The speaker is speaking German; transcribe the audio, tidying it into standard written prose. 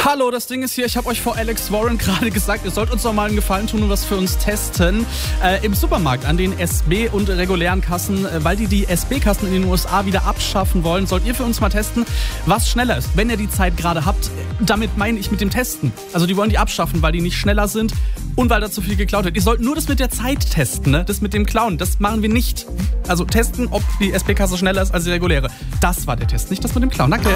Hallo, das Ding ist hier, ich habe euch vor Alex Warren gerade gesagt, ihr sollt uns doch mal einen Gefallen tun und was für uns testen. Im Supermarkt an den SB- und regulären Kassen, weil die SB-Kassen in den USA wieder abschaffen wollen, sollt ihr für uns mal testen, was schneller ist, wenn ihr die Zeit gerade habt. Damit meine ich mit dem Testen. Also die wollen die abschaffen, weil die nicht schneller sind und weil da zu viel geklaut wird. Ihr sollt nur das mit der Zeit testen, ne? Das mit dem Klauen, das machen wir nicht. Also testen, ob die SB-Kasse schneller ist als die reguläre. Das war der Test, nicht das mit dem Klauen. Danke.